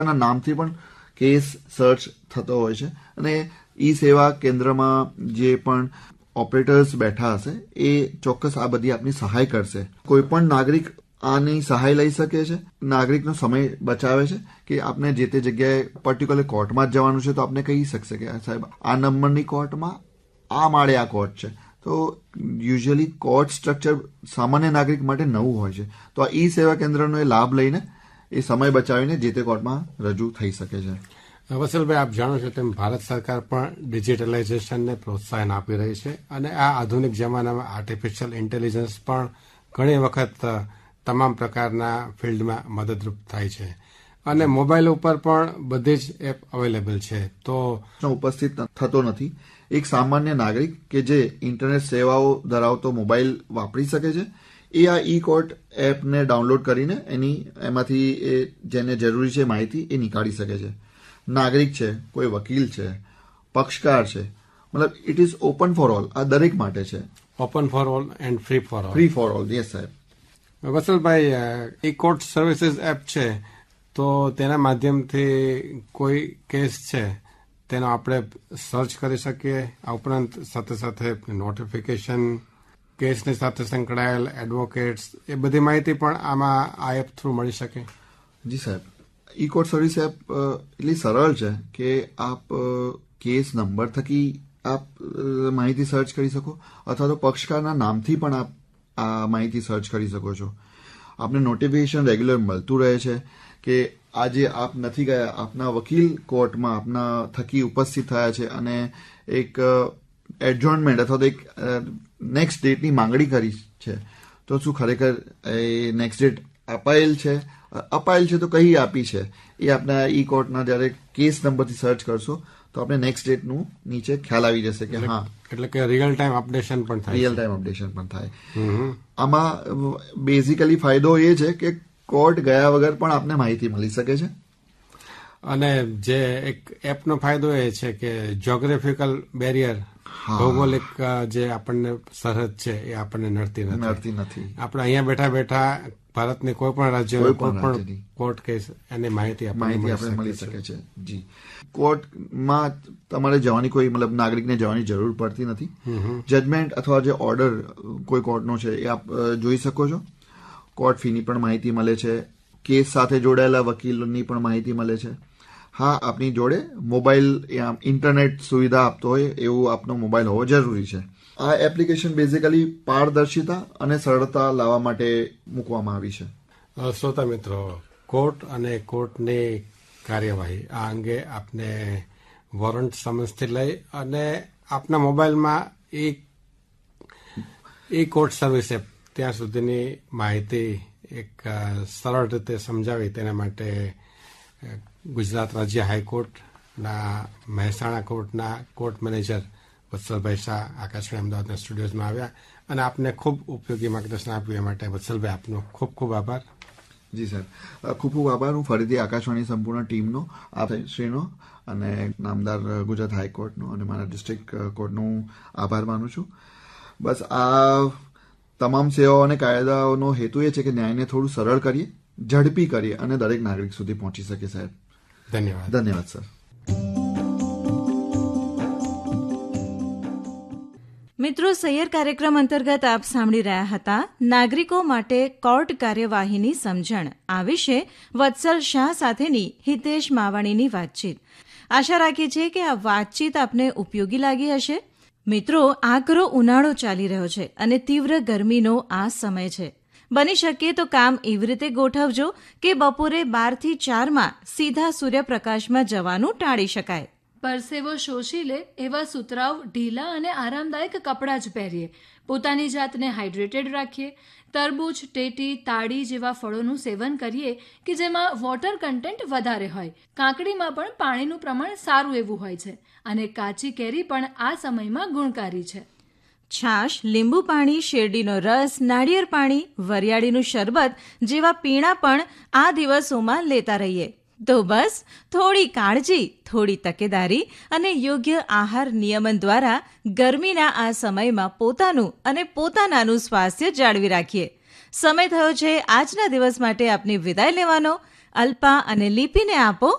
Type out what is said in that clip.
ના નામથી પણ કેસ સર્ચ થતો હોય છે અને ઈ સેવા કેન્દ્રમાં જે પણ ઓપરેટર્સ બેઠા હશે એ ચોક્કસ આ બધી આપની સહાય કરશે. કોઈ પણ નાગરિક આની સહાય લઈ શકે છે. નાગરિકનો સમય બચાવે છે કે આપને જે તે જગ્યાએ પર્ટિક્યુલર કોર્ટમાં જ જવાનું છે તો આપને કહી શકશે કે સાહેબ આ નંબરની કોર્ટમાં આ માળે આ કોર્ટ છે. તો યુઝ્યુઅલી કોર્ટ સ્ટ્રક્ચર સામાન્ય નાગરિક માટે નવું હોય છે. તો આ ઈ સેવા કેન્દ્રનો એ લાભ લઈને એ સમય બચાવીને જે તે કોર્ટમાં રજૂ થઈ શકે છે. વત્સલભાઈ, આપ જાણો છો તેમ ભારત સરકાર પણ ડિજિટલાઇઝેશનને પ્રોત્સાહન આપી રહી છે અને આ આધુનિક જમાનામાં આર્ટિફિશિયલ ઇન્ટેલિજન્સ પણ ઘણી વખત તમામ પ્રકારના ફિલ્ડમાં મદદરૂપ થાય છે અને મોબાઈલ ઉપર પણ બધી જ એપ અવેલેબલ છે. તો ઉપસ્થિત થતો નથી. એક સામાન્ય નાગરિક કે જે ઇન્ટરનેટ સેવાઓ ધરાવતો મોબાઈલ વાપરી શકે છે એ આ ઈ કોર્ટ એપને ડાઉનલોડ કરીને એમાંથી જેને જરૂરી છે માહિતી એ નીકાળી શકે છે. નાગરિક છે, કોઈ વકીલ છે, પક્ષકાર છે, મતલબ it is open for all. આ દરેક માટે છે. Open for all and free for all. Free for all, yes સાહેબ. વત્સલભાઈ, ઈ કોર્ટ સર્વિસીસ એપ છે તો તેના માધ્યમથી કોઈ કેસ છે તેનો આપણે સર્ચ કરી શકીએ. આ ઉપરાંત સાથે સાથે નોટિફિકેશન, કેસની સાથે સંકળાયેલ એડવોકેટ્સ, એ બધી માહિતી પણ આમાં આ એપ થ્રુ મળી શકે. જી સાહેબ, ઈ કોર્ટ સર્વિસ એપ એટલી સરળ છે કે આપ કેસ નંબર થકી આપ માહિતી સર્ચ કરી શકો અથવા તો પક્ષકારના નામથી પણ આપ આ માહિતી સર્ચ કરી શકો છો. આપને નોટિફિકેશન રેગ્યુલર મળતું રહે છે કે આજે આપ નથી ગયા, આપના વકીલ કોર્ટમાં આપના થકી ઉપસ્થિત થયા છે અને એક એડજોર્નમેન્ટ અથવા તો એક નેક્સ્ટ ડેટની માંગણી કરી છે. તો શું ખરેખર એ નેક્સ્ટ ડેટ અપાયેલ છે તો કઈ આપી છે એ આપના ઈ કોર્ટના જ્યારે કેસ નંબરથી સર્ચ કરશો તો આપણે નેક્સ્ટ ડેટનું નીચે ખ્યાલ આવી જશે કે હા, એટલે કે રિયલ ટાઈમ અપડેશન પણ થાય. આમાં બેઝિકલી ફાયદો એ છે કે કોર્ટ ગયા વગર પણ આપને માહિતી મળી શકે છે. અને જે એક એપનો ફાયદો એ છે કે જ્યોગ્રાફિકલ બેરિયર, ભૌગોલિક જે આપણને સરહદ છે એ આપણને નડતી નથી. આપણે અહીંયા બેઠા બેઠા ભારતની કોઈ પણ રાજ્ય કોઈ પણ કોર્ટ કેસ એની માહિતી આપણને મળી શકે છે. જી, કોર્ટમાં તમારે જવાની કોઈ મતલબ નાગરિકને જવાની જરૂર પડતી નથી. જજમેન્ટ અથવા જે ઓર્ડર કોઈ કોર્ટનો છે એ આપ જોઈ શકો છો. કોર્ટ ફીની પણ માહિતી મળે છે. કેસ સાથે જોડાયેલા વકીલોની પણ માહિતી મળે છે. હા, આપની જોડે મોબાઈલ ઇન્ટરનેટ સુવિધા આપતો હોય એવું આપનો મોબાઈલ હોવો જરૂરી છે. આ એપ્લિકેશન બેઝિકલી પારદર્શિતા અને સરળતા લાવવા માટે મૂકવામાં આવી છે. શ્રોતા મિત્રો, કોર્ટ અને કોર્ટની કાર્યવાહી આ અંગે આપને વોરંટ સમન્સથી લઈ અને આપના મોબાઈલમાં ઈ કોર્ટ સર્વિસ એપ ત્યાં સુધીની માહિતી એક સરળ રીતે સમજાવી તેના માટે ગુજરાત રાજ્ય હાઈકોર્ટના મહેસાણા કોર્ટના કોર્ટ મેનેજર વત્સલભાઈ શાહ આકાશવાણી અમદાવાદના સ્ટુડિયોઝમાં આવ્યા અને આપને ખૂબ ઉપયોગી માર્ગદર્શન આપ્યું એ માટે વત્સલભાઈ આપનો ખૂબ ખૂબ આભાર. જી સાહેબ, ખૂબ ખૂબ આભાર. હું ફરીથી આકાશવાણી સંપૂર્ણ ટીમનો, આપશ્રીનો અને નામદાર ગુજરાત હાઈકોર્ટનો અને મારા ડિસ્ટ્રિક્ટ કોર્ટનો હું આભાર માનું છું. બસ આ તમામ સેવાઓ અને કાયદાઓનો હેતુ એ છે કે ન્યાયને થોડું સરળ કરીએ, ઝડપી કરીએ અને દરેક નાગરિક સુધી પહોંચી શકે. સાહેબ, ધન્યવાદ સર. મિત્રો, સૈયર કાર્યક્રમ અંતર્ગત આપ સાંભળી રહ્યા હતા નાગરિકો માટે કોર્ટ કાર્યવાહીની સમજણ. આ વિશે વત્સલ શાહ સાથેની હિતેશ માવાણીની વાતચીત. આશા રાખીએ છીએ કે આ વાતચીત આપને ઉપયોગી લાગી હશે. મિત્રો, આકરો ઉનાળો ચાલી રહ્યો છે અને તીવ્ર ગરમીનો આ સમય છે. બની શકે તો કામ એવી રીતે ગોઠવજો કે બપોરે 12 થી 4 સીધા સૂર્યપ્રકાશમાં જવાનું ટાળી શકાય. પરસેવો શોષી લે એવા સુતરાઉ, ઢીલા અને આરામદાયક કપડાં જ પહેરીએ. પોતાની જાતને હાઇડ્રેટેડ રાખીએ. તરબૂચ, ટેટી, તાડી જેવા ફળોનું સેવન કરીએ કે જેમાં વોટર કન્ટેન્ટ વધારે હોય. કાકડીમાં પણ પાણીનું પ્રમાણ સારું એવું હોય છે અને કાચી કેરી પણ આ સમયમાં ગુણકારી છે. છાશ, લીંબુ પાણી, શેરડીનો રસ, નાળિયેર પાણી, વરિયાળીનું શરબત જેવા પીણા પણ આ દિવસોમાં લેતા રહીએ. તો બસ થોડી કાળજી, થોડી તકેદારી અને યોગ્ય આહાર નિયમન દ્વારા ગરમીના આ સમયમાં પોતાનું અને પોતાનાનું સ્વાસ્થ્ય જાળવી રાખીએ. સમય થયો છે આજના દિવસ માટે આપની વિદાય લેવાનો. અલ્પા અને લિપિને આપો